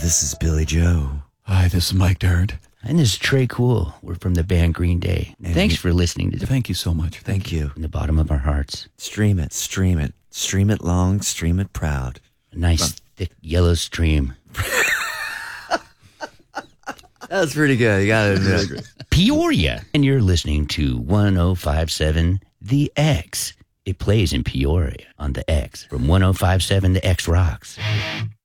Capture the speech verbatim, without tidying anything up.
this is Billy Joe. Hi, this is Mike Dirnt. And this is Trey Cool. We're from the band Green Day. And Thanks you- for listening to the Thank you so much. Thank you. from the bottom of our hearts. Stream it, stream it. Stream it long, stream it proud. A nice, thick, yellow stream. That was pretty good. You gotta admit. Peoria. And you're listening to one oh five point seven The X. It plays in Peoria on the X. From one oh five point seven The X Rocks.